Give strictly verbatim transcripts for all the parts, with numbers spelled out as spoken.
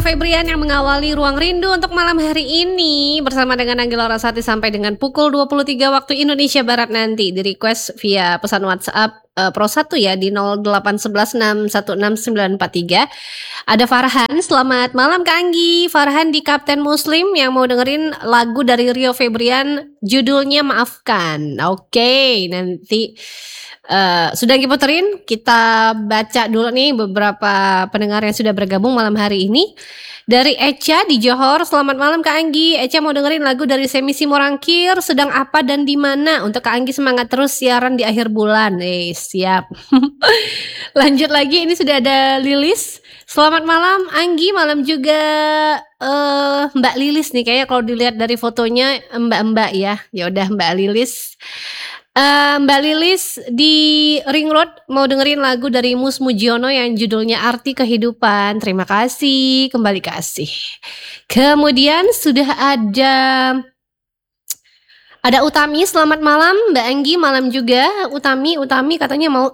Rio Febrian yang mengawali Ruang Rindu untuk malam hari ini bersama dengan Anggela Rasati sampai dengan pukul dua puluh tiga waktu Indonesia Barat nanti. Di request via pesan WhatsApp uh, Pro satu ya di nol delapan satu satu enam satu enam sembilan empat tiga. Ada Farhan, selamat malam Kak Anggi. Farhan di Kapten Muslim yang mau dengerin lagu dari Rio Febrian judulnya Maafkan. Oke, nanti Uh, sudah diputerin, kita baca dulu nih beberapa pendengar yang sudah bergabung malam hari ini. Dari Echa di Johor, selamat malam Kak Anggi. Echa mau dengerin lagu dari Semisi Morangkir, Sedang Apa dan di Mana. Untuk Kak Anggi semangat terus siaran di akhir bulan. Eh, siap. Lanjut lagi, ini sudah ada Lilis. Selamat malam Anggi, malam juga uh, Mbak Lilis nih. Kayaknya kalau dilihat dari fotonya mbak-mbak ya. Ya udah Mbak Lilis. Uh, Mbak Lilis di Ring Road mau dengerin lagu dari Mus Mujiono yang judulnya Arti Kehidupan. Terima kasih, kembali kasih. Kemudian sudah ada ada Utami, selamat malam Mbak Anggi, malam juga Utami. Utami katanya mau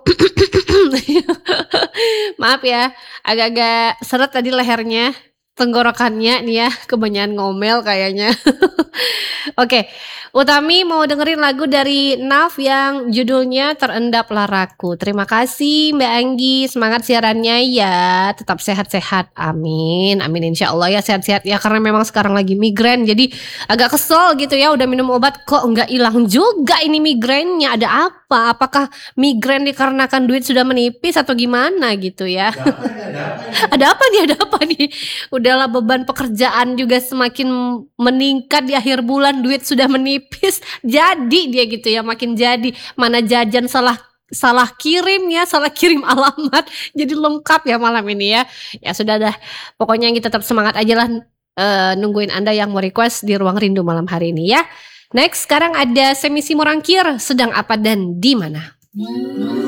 maaf ya, agak-agak seret tadi lehernya, tenggorokannya nih ya, kebanyakan ngomel kayaknya. Oke, Utami mau dengerin lagu dari Naf yang judulnya Terendap Laraku. Terima kasih Mbak Anggi, semangat siarannya ya, tetap sehat-sehat, amin, amin insya Allah ya sehat-sehat ya, karena memang sekarang lagi migrain jadi agak kesel gitu ya, udah minum obat kok nggak hilang juga ini migrainnya, ada apa? Apakah migrain dikarenakan duit sudah menipis atau gimana gitu ya? Ada apa nih, ada apa nih? Udahlah, beban pekerjaan juga semakin meningkat di akhir bulan, duit sudah menipis, jadi dia gitu ya, makin jadi, mana jajan salah salah kirim ya, salah kirim alamat, jadi lengkap ya malam ini ya. Ya sudah dah, pokoknya yang kita tetap semangat aja lah, uh, nungguin Anda yang mau request di Ruang Rindu malam hari ini ya. Next, sekarang ada Semisi Morangkir, Sedang Apa dan di Mana.